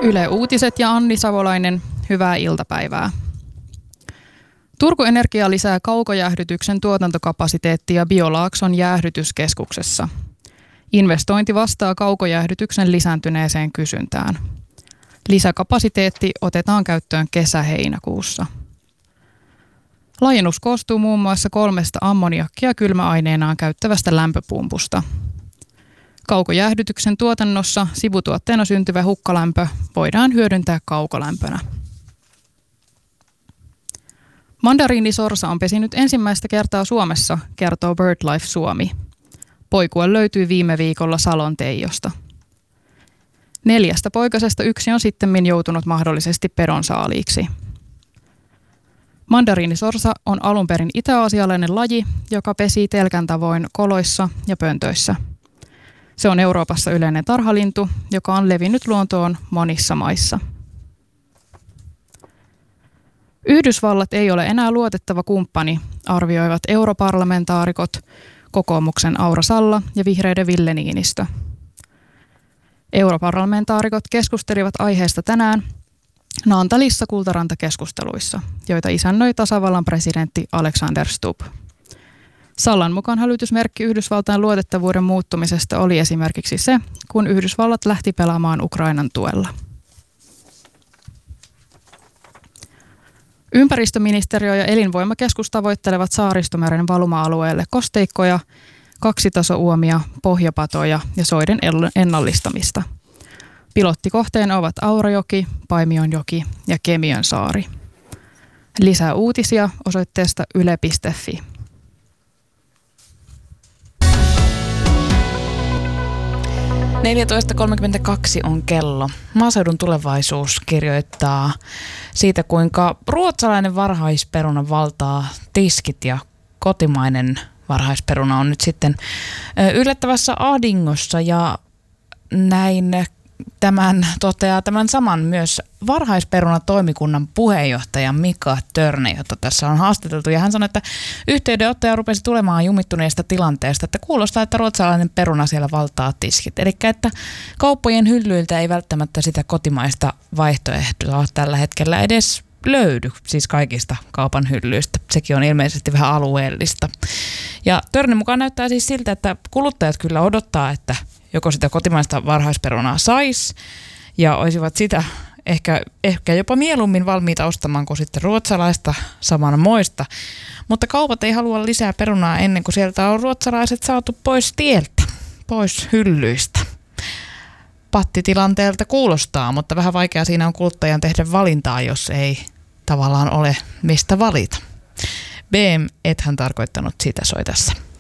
Yle Uutiset ja Anni Savolainen, hyvää iltapäivää. Turku Energia lisää kaukojäähdytyksen tuotantokapasiteettia Biolaakson jäähdytyskeskuksessa. Investointi vastaa kaukojäähdytyksen lisääntyneeseen kysyntään. Lisäkapasiteetti otetaan käyttöön kesä-heinäkuussa. Laajennus koostuu muun muassa 3 ammoniakkia kylmäaineenaan käyttävästä lämpöpumpusta. Kaukojäähdytyksen tuotannossa sivutuotteena syntyvä hukkalämpö voidaan hyödyntää kaukolämpönä. Mandariinisorsa on pesinyt ensimmäistä kertaa Suomessa, kertoo BirdLife Suomi. Poikue löytyi viime viikolla Salon Teijosta. 4 poikasesta 1 on sittemmin joutunut mahdollisesti pedonsaaliiksi. Mandariinisorsa on alun perin itä-aasialainen laji, joka pesii telkän tavoin koloissa ja pöntöissä. Se on Euroopassa yleinen tarhalintu, joka on levinnyt luontoon monissa maissa. Yhdysvallat ei ole enää luotettava kumppani, arvioivat europarlamentaarikot, kokoomuksen Aura Salla ja vihreiden Ville Niinistö. Europarlamentaarikot keskustelivat aiheesta tänään Naantalissa Kultaranta-keskusteluissa, joita isännöi tasavallan presidentti Alexander Stubb. Sallan mukaan hälytysmerkki Yhdysvaltain luotettavuuden muuttumisesta oli esimerkiksi se, kun Yhdysvallat lähti pelaamaan Ukrainan tuella. Ympäristöministeriö ja elinvoimakeskus tavoittelevat Saaristomeren valuma-alueelle kosteikkoja, kaksitasouomia, pohjapatoja ja soiden ennallistamista. Pilottikohteena ovat Aurajoki, Paimionjoki ja Kemiönsaari. Lisää uutisia osoitteesta yle.fi. – 14.32 on kello. Maaseudun Tulevaisuus kirjoittaa siitä, kuinka ruotsalainen varhaisperuna valtaa tiskit ja kotimainen varhaisperuna on nyt sitten yllättävässä ahdingossa, ja näin toteaa tämän saman myös varhaisperunatoimikunnan puheenjohtaja Mika Törne, jota tässä on haastateltu. Ja hän sanoi, että yhteydenottaja rupesi tulemaan jumittuneesta tilanteesta, että kuulostaa, että ruotsalainen peruna siellä valtaa tiskit. Eli että kauppojen hyllyiltä ei välttämättä sitä kotimaista vaihtoehtoa tällä hetkellä edes löydy, siis kaikista kaupan hyllyistä. Sekin on ilmeisesti vähän alueellista. Ja Törnen mukaan näyttää siis siltä, että kuluttajat kyllä odottaa, että joko sitä kotimaista varhaisperunaa saisi ja olisivat sitä ehkä jopa mieluummin valmiita ostamaan kuin sitten ruotsalaista samanmoista. Mutta kaupat ei halua lisää perunaa ennen kuin sieltä on ruotsalaiset saatu pois tieltä, pois hyllyistä. Pattitilanteelta kuulostaa, mutta vähän vaikea siinä on kuluttajan tehdä valintaa, jos ei tavallaan ole mistä valita. BM, ethän tarkoittanut sitä, soi tässä.